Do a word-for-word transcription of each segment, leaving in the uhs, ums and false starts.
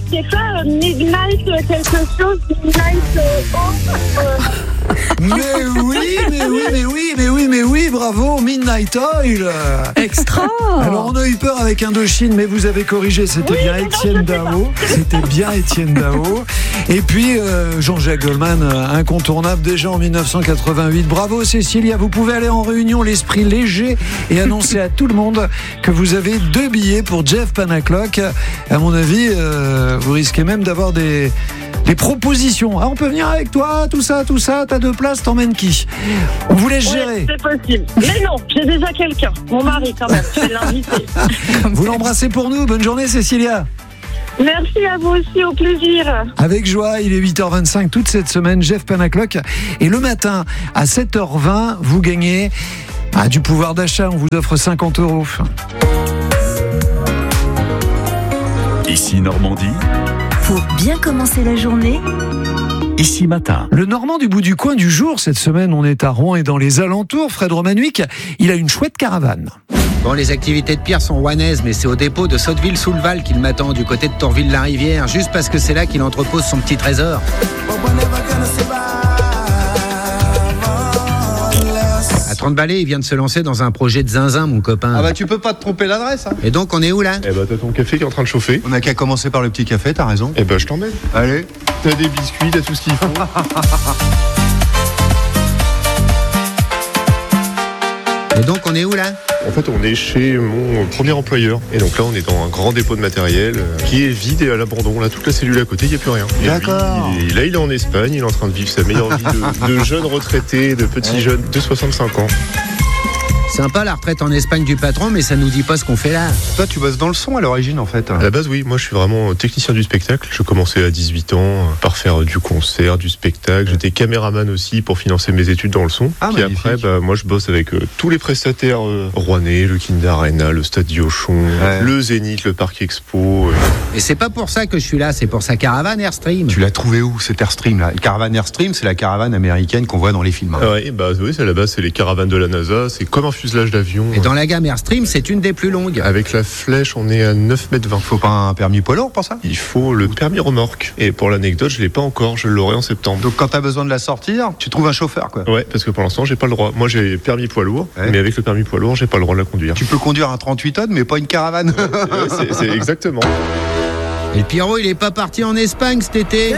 c'est pas euh, Midnight euh, quelque chose, Midnight euh, oh, euh, Mais oui, mais oui, mais oui, mais oui, mais oui, bravo, Midnight Oil. Extra. Alors on a eu peur avec Indochine, mais vous avez corrigé, c'était Oui, bien mais non, Étienne je sais Dao. C'était bien Étienne Dao. Et puis euh, Jean-Jacques Goldman, euh, incontournable déjà en dix-neuf cent quatre-vingt-huit. Bravo Cécilia, vous pouvez aller en réunion l'esprit léger et annoncer à tout le monde que vous avez deux billets pour Jeff Panaclock. À mon avis, euh, vous risquez même d'avoir des... des propositions. Ah, on peut venir avec toi, tout ça, tout ça, t'as deux places, t'emmènes qui? On vous laisse gérer. ouais, c'est possible. Mais non, j'ai déjà quelqu'un. Mon mari, quand même. Je vais l'inviter. Vous l'embrassez pour nous. Bonne journée, Cécilia. Merci à vous aussi, au plaisir. Avec joie, il est huit heures vingt-cinq toute cette semaine, Jeff Panaclock. Et le matin, à sept heures vingt, vous gagnez ah, du pouvoir d'achat. On vous offre cinquante euros. Ici Normandie. Pour bien commencer la journée, Ici Matin. Le Normand du bout du coin du jour, cette semaine, on est à Rouen et dans les alentours. Fred Romanuic, il a une chouette caravane. Bon, les activités de Pierre sont rouennaises, mais c'est au dépôt de Sotteville-sous-le-Val qu'il m'attend, du côté de Tourville-la-Rivière, juste parce que c'est là qu'il entrepose son petit trésor. À trente balais, il vient de se lancer dans un projet de zinzin, mon copain. Ah bah tu peux pas te tromper l'adresse, hein. Et donc, on est où, là? Eh bah t'as ton café qui est en train de chauffer. On a qu'à commencer par le petit café, t'as raison. Eh bah je t'emmène. Allez. T'as des biscuits, t'as tout ce qu'il faut. Et donc, on est où, là? En fait, on est chez mon premier employeur. Et donc là, on est dans un grand dépôt de matériel euh, qui est vide et à l'abandon. Là, toute la cellule à côté, il n'y a plus rien. Et D'accord. lui, il est- là, il est en Espagne. Il est en train de vivre sa meilleure vie de, de jeune retraité, de petit jeune de soixante-cinq ans. Sympa, la retraite en Espagne du patron, mais ça nous dit pas ce qu'on fait là. Toi, tu bosses dans le son à l'origine, en fait. À la base, oui, moi je suis vraiment technicien du spectacle. Je commençais à dix-huit ans euh, par faire du concert, du spectacle. J'étais caméraman aussi pour financer mes études dans le son. Ah, Puis magnifique. après, bah, moi je bosse avec euh, tous les prestataires euh, rouennais, le Kinder Arena, le Stade Diochon, Ouais. le Zénith, le Parc Expo. euh. Et c'est pas pour ça que je suis là, c'est pour sa caravane Airstream. Tu l'as trouvé où, cet Airstream, là? Le caravane Airstream, c'est la caravane américaine qu'on voit dans les films. Ah ouais, bah oui, c'est à la base, c'est les caravanes de la NASA. C'est comme un fuselage d'avion. Et dans la gamme Airstream, c'est une des plus longues. Avec la flèche, on est à neuf mètres vingt. Faut pas un permis poids lourd pour ça? Il faut le permis remorque. Et pour l'anecdote, je l'ai pas encore. Je l'aurai en septembre. Donc quand t'as besoin de la sortir, tu trouves un chauffeur, quoi. Ouais, parce que pour l'instant, j'ai pas le droit. Moi, j'ai permis poids lourd, Ouais. mais avec le permis poids lourd, j'ai pas le droit de la conduire. Tu peux conduire un trente-huit tonnes, mais pas une caravane. Ouais, c'est, c'est exactement. Et le Pierrot, il est pas parti en Espagne cet été.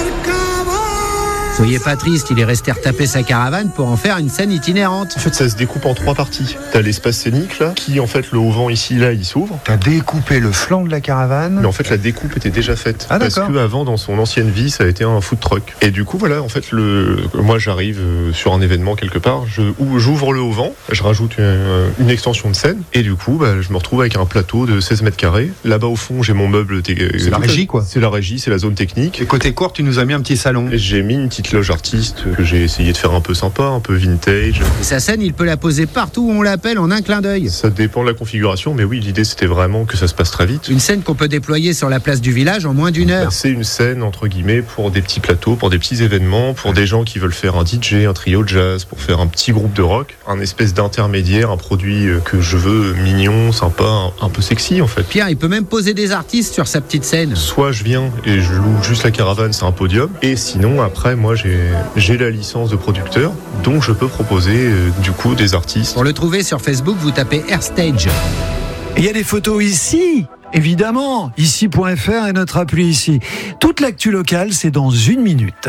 Soyez pas triste, il est resté retaper sa caravane pour en faire une scène itinérante. En fait, ça se découpe en trois parties. T'as l'espace scénique, là, qui, en fait, le haut-vent ici, là, il s'ouvre. T'as découpé le flanc de la caravane. Mais en fait, la découpe était déjà faite. Ah, parce d'accord. que avant, dans son ancienne vie, ça a été un food truck. Et du coup, voilà, en fait, le, moi, j'arrive euh, sur un événement quelque part, je, où j'ouvre le haut-vent, je rajoute une, une extension de scène, et du coup, bah, je me retrouve avec un plateau de seize mètres carrés. Là-bas, au fond, j'ai mon meuble. té- C'est la régie, quoi. C'est la régie, c'est la zone technique. Et côté court, tu nous as mis un petit salon. Et j'ai mis une petite loge artiste que j'ai essayé de faire un peu sympa, un peu vintage. Et sa scène, il peut la poser partout où on l'appelle en un clin d'œil. Ça dépend de la configuration, mais oui, l'idée c'était vraiment que ça se passe très vite. Une scène qu'on peut déployer sur la place du village en moins d'une heure. C'est une scène entre guillemets pour des petits plateaux, pour des petits événements, pour des gens qui veulent faire un D J, un trio de jazz, pour faire un petit groupe de rock, un espèce d'intermédiaire, un produit que je veux mignon, sympa, un, un peu sexy en fait. Pierre, il peut même poser des artistes sur sa petite scène. Soit je viens et je loue juste la caravane, c'est un podium, et sinon après moi j'ai j'ai la licence de producteur, donc je peux proposer euh, du coup des artistes. Pour le trouver sur Facebook, vous tapez Airstage. Et il y a des photos ici, évidemment, ici point f r et notre appli ici. Toute l'actu locale, c'est dans une minute.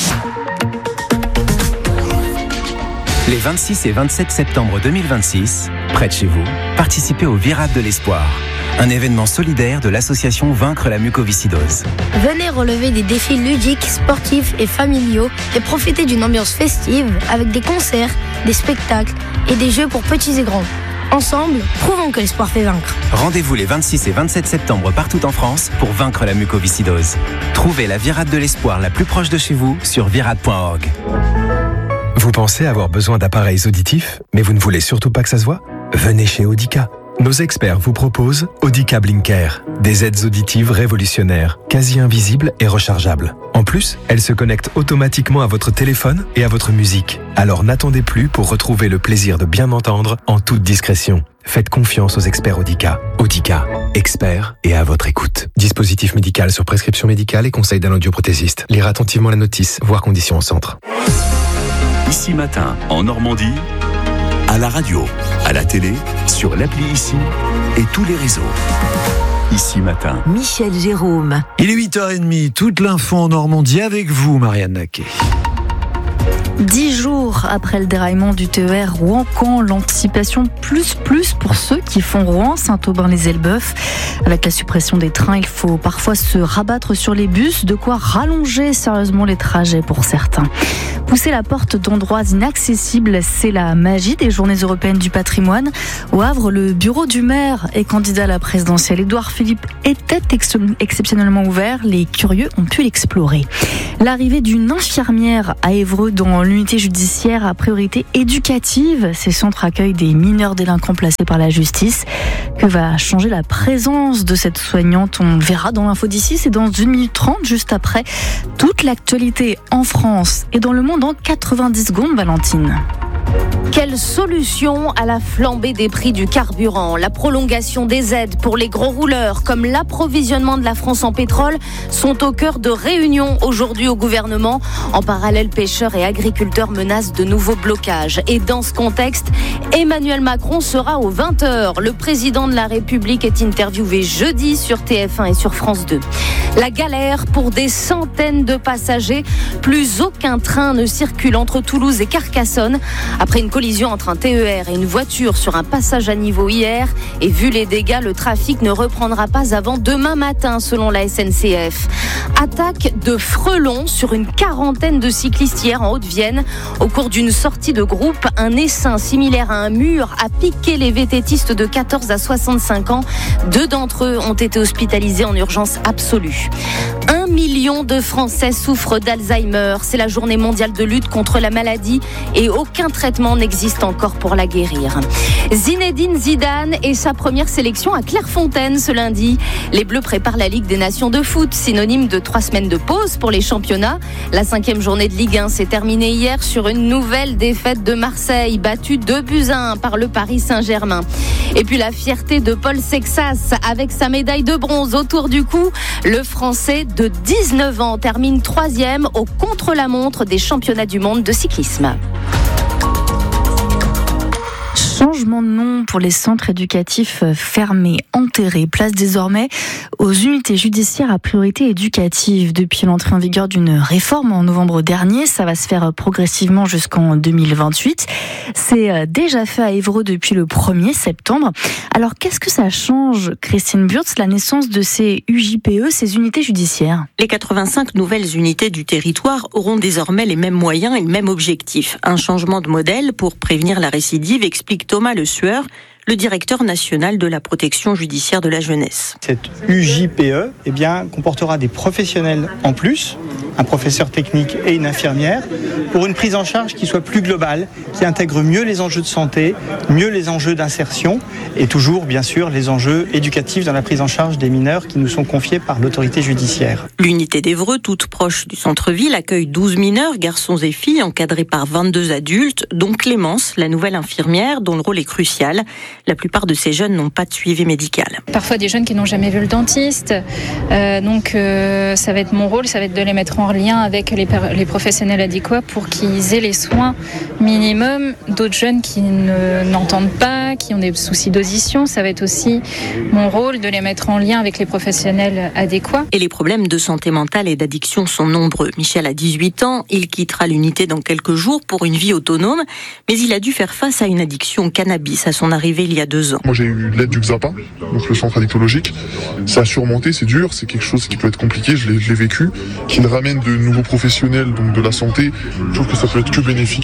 Les vingt-six et vingt-sept septembre deux mille vingt-six, près de chez vous, participez au Virade de l'Espoir, un événement solidaire de l'association Vaincre la mucoviscidose. Venez relever des défis ludiques, sportifs et familiaux et profitez d'une ambiance festive avec des concerts, des spectacles et des jeux pour petits et grands. Ensemble, prouvons que l'espoir fait vaincre. Rendez-vous les vingt-six et vingt-sept septembre partout en France pour vaincre la mucoviscidose. Trouvez la Virade de l'Espoir la plus proche de chez vous sur virade point org. Vous pensez avoir besoin d'appareils auditifs, mais vous ne voulez surtout pas que ça se voit ? Venez chez Audica. Nos experts vous proposent Audica Blinker, des aides auditives révolutionnaires, quasi invisibles et rechargeables. En plus, elles se connectent automatiquement à votre téléphone et à votre musique. Alors n'attendez plus pour retrouver le plaisir de bien entendre en toute discrétion. Faites confiance aux experts Audica. Audica, experts et à votre écoute. Dispositif médical sur prescription médicale et conseil d'un audioprothésiste. Lire attentivement la notice, voir conditions au centre. Ici Matin, en Normandie, à la radio, à la télé, sur l'appli Ici et tous les réseaux. Ici Matin. Michel Jérôme. Il est huit heures trente, toute l'info en Normandie avec vous, Marianne Naquet. Dix jours après le déraillement du T E R Rouen-Caen, l'anticipation plus plus pour ceux qui font Rouen-Saint-Aubin-les-Elbeuf. Avec la suppression des trains, il faut parfois se rabattre sur les bus, de quoi rallonger sérieusement les trajets pour certains. Pousser la porte d'endroits inaccessibles, c'est la magie des Journées européennes du patrimoine. Au Havre, le bureau du maire et candidat à la présidentielle, Édouard Philippe, était ex- exceptionnellement ouvert. Les curieux ont pu l'explorer. L'arrivée d'une infirmière à Évreux dans l'unité judiciaire à priorité éducative. Ces centres accueillent des mineurs délinquants placés par la justice. Que va changer la présence de cette soignante? On verra dans l'info d'ici. C'est dans une minute trente, juste après toute l'actualité en France et dans le monde en quatre-vingt-dix secondes, Valentine. Quelle solution à la flambée des prix du carburant? La prolongation des aides pour les gros rouleurs, comme l'approvisionnement de la France en pétrole, sont au cœur de réunions aujourd'hui au gouvernement. En parallèle, pêcheurs et agriculteurs menacent de nouveaux blocages. Et dans ce contexte, Emmanuel Macron sera aux vingt heures. Le président de la République est interviewé jeudi sur T F un et sur France deux. La galère pour des centaines de passagers. Plus aucun train ne circule entre Toulouse et Carcassonne. Après une collision entre un T E R et une voiture sur un passage à niveau hier, et vu les dégâts, le trafic ne reprendra pas avant demain matin selon la S N C F. Attaque de frelons sur une quarantaine de cyclistes hier en Haute-Vienne. Au cours d'une sortie de groupe, un essaim similaire à un mur a piqué les vététistes de quatorze à soixante-cinq ans. Deux d'entre eux ont été hospitalisés en urgence absolue. Un million de Français souffrent d'Alzheimer. C'est la journée mondiale de lutte contre la maladie et aucun traitement n'existe encore pour la guérir. Zinedine Zidane et sa première sélection à Clairefontaine ce lundi. Les Bleus préparent la Ligue des Nations de foot, synonyme de trois semaines de pause pour les championnats. La cinquième journée de Ligue un s'est terminée hier sur une nouvelle défaite de Marseille, battue deux buts à un par le Paris Saint-Germain. Et puis la fierté de Paul Sexas avec sa médaille de bronze autour du cou. Le Français de dix-neuf ans termine troisième au contre-la-montre des championnats du monde de cyclisme. Changement de nom pour les centres éducatifs fermés, enterrés, place désormais aux unités judiciaires à priorité éducative. Depuis l'entrée en vigueur d'une réforme en novembre dernier, ça va se faire progressivement jusqu'en deux mille vingt-huit. C'est déjà fait à Évreux depuis le premier septembre. Alors qu'est-ce que ça change, Christine Burtz, la naissance de ces U J P E, ces unités judiciaires? Les quatre-vingt-cinq nouvelles unités du territoire auront désormais les mêmes moyens et le même objectif. Un changement de modèle pour prévenir la récidive, explique Thomas Le Sueur, le directeur national de la protection judiciaire de la jeunesse. Cette U J P E eh bien, comportera des professionnels en plus, un professeur technique et une infirmière, pour une prise en charge qui soit plus globale, qui intègre mieux les enjeux de santé, mieux les enjeux d'insertion et toujours, bien sûr, les enjeux éducatifs dans la prise en charge des mineurs qui nous sont confiés par l'autorité judiciaire. L'unité d'Évreux, toute proche du centre-ville, accueille douze mineurs, garçons et filles, encadrés par vingt-deux adultes, dont Clémence, la nouvelle infirmière, dont le rôle est crucial. La plupart de ces jeunes n'ont pas de suivi médical. Parfois des jeunes qui n'ont jamais vu le dentiste, euh, donc euh, ça va être mon rôle, ça va être de les mettre en lien avec les, les professionnels adéquats pour qu'ils aient les soins minimum. D'autres jeunes qui ne, n'entendent pas, qui ont des soucis d'audition, ça va être aussi mon rôle de les mettre en lien avec les professionnels adéquats. Et les problèmes de santé mentale et d'addiction sont nombreux. Michel a dix-huit ans, il quittera l'unité dans quelques jours pour une vie autonome, mais il a dû faire face à une addiction au cannabis à son arrivée il y a deux ans. Moi j'ai eu l'aide du X A P A, donc le centre addictologique. Ça a surmonté, c'est dur, c'est quelque chose qui peut être compliqué, je l'ai, je l'ai vécu. Qu'il ramène de nouveaux professionnels donc de la santé, je trouve que ça peut être que bénéfique à la structure.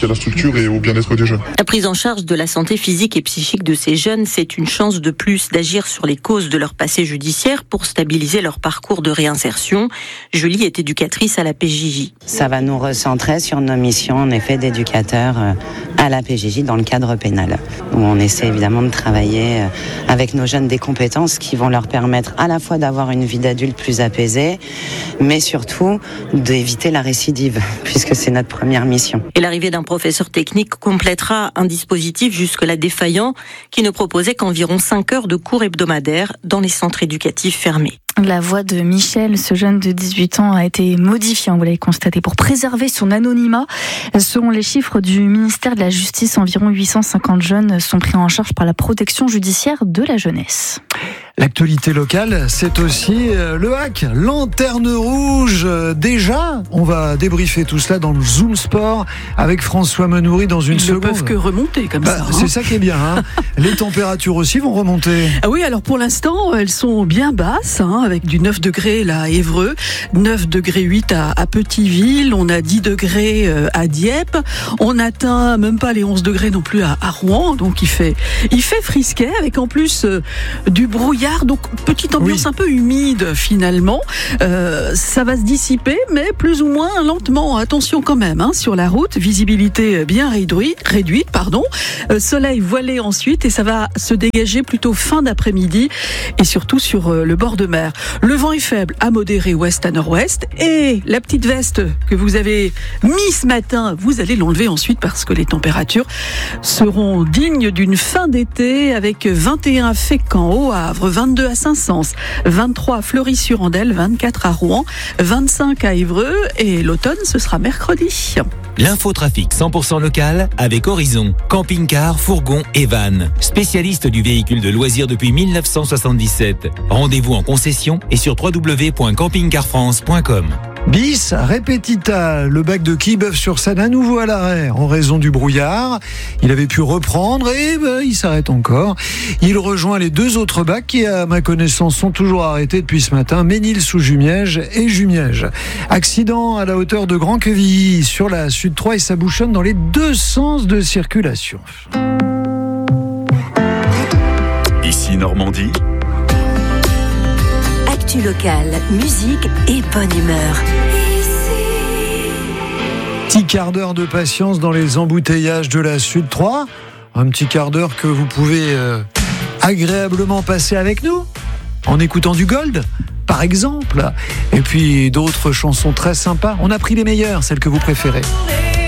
nature et au bien-être des jeunes. La prise en charge de la santé physique et psychique de ces jeunes, c'est une chance de plus d'agir sur les causes de leur passé judiciaire pour stabiliser leur parcours de réinsertion. Julie est éducatrice à la P J J. Ça va nous recentrer sur nos missions, en effet, d'éducateurs à la P J J dans le cadre pénal, où on essaie évidemment de travailler avec nos jeunes des compétences qui vont leur permettre à la fois d'avoir une vie d'adulte plus apaisée, mais surtout d'éviter la récidive, puisque c'est notre première mission. Et l'arrivée d'un professeur technique complétera un dispositif jusque-là défaillant qui ne proposait qu'environ cinq heures de cours hebdomadaires dans les centres éducatifs fermés. La voix de Michel, ce jeune de dix-huit ans, a été modifiée, vous l'avez constaté, pour préserver son anonymat. Selon les chiffres du ministère de la Justice, environ huit cent cinquante jeunes sont pris en charge par la protection judiciaire de la jeunesse. L'actualité locale, c'est aussi le hack, lanterne rouge. Déjà, on va débriefer tout cela dans le Zoom Sport avec François Menoury dans une Ils seconde. Ils ne peuvent que remonter comme bah, ça. C'est hein. ça qui est bien. Hein. Les températures aussi vont remonter. Ah oui, alors pour l'instant, elles sont bien basses, hein, avec du neuf degrés là à Évreux, neuf degrés huit à, à Petite-Ville, on a dix degrés à Dieppe, on n'atteint même pas les onze degrés non plus à, à Rouen, donc il fait, il fait frisquet avec en plus euh, du brouillard. Donc petite ambiance oui. un peu humide finalement. Euh, ça va se dissiper, mais plus ou moins lentement. Attention quand même hein, sur la route, visibilité bien réduite, réduite pardon. Euh, soleil voilé ensuite et ça va se dégager plutôt fin d'après-midi et surtout sur euh, le bord de mer. Le vent est faible à modéré ouest à nord-ouest et la petite veste que vous avez mis ce matin, vous allez l'enlever ensuite parce que les températures seront dignes d'une fin d'été avec vingt et un à Fécamp, au Havre, vingt-deux à Saint-Saëns, vingt-trois à Fleury-sur-Andelle, vingt-quatre à Rouen, vingt-cinq à Évreux et l'automne ce sera mercredi. L'infotrafic cent pour cent local avec Horizon, camping-car, fourgon et van. Spécialiste du véhicule de loisirs depuis mille neuf cent soixante-dix-sept. Rendez-vous en concession et sur w w w point camping car france point com. Bis repetita, le bac de Quillebeuf-sur-Seine à nouveau à l'arrêt en raison du brouillard. Il avait pu reprendre et ben, il s'arrête encore. Il rejoint les deux autres bacs qui, à ma connaissance, sont toujours arrêtés depuis ce matin, Ménil-sous-Jumièges et Jumièges. Accident à la hauteur de Grand-Quevilly sur la Sud trois et ça bouchonne dans les deux sens de circulation. Ici Normandie. Actu locale, musique et bonne humeur. Petit quart d'heure de patience dans les embouteillages de la Sud trois. Un petit quart d'heure que vous pouvez euh, agréablement passer avec nous en écoutant du Gold, par exemple. Et puis d'autres chansons très sympas. On a pris les meilleures, celles que vous préférez.